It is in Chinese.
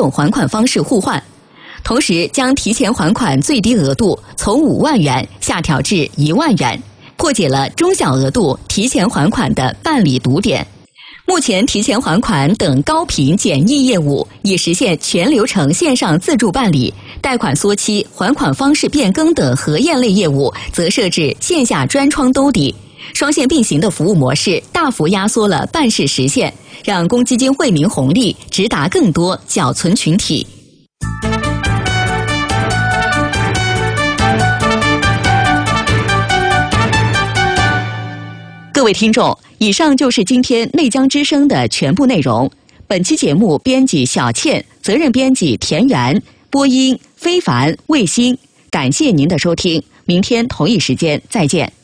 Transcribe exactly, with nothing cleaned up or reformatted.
种还款方式互换。同时，将提前还款最低额度从五万元下调至一万元，破解了中小额度提前还款的办理堵点。目前，提前还款等高频简易业务已实现全流程线上自助办理，贷款缩期、还款方式变更等核验类业务则设置线下专窗兜底。双线并行的服务模式大幅压缩了办事时限，让公积金惠民红利直达更多缴存群体。各位听众，以上就是今天内江之声的全部内容。本期节目编辑小倩，责任编辑田园，播音非凡、卫星。感谢您的收听，明天同一时间再见。